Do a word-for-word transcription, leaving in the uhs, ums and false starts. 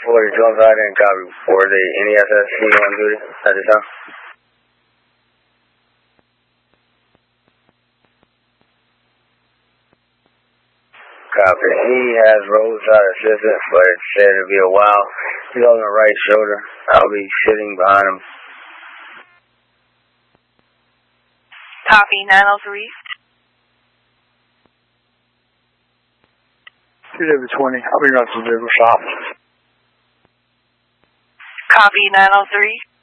forty, Jones I didn't copy. Four day N E S S C on duty at this time. Copy. He has roadside assistance, but it said it'll be a while. He's on the right shoulder. I'll be sitting behind him. Copy, nine oh three. two W twenty, I'll be running some vehicle shop. Copy, nine oh three.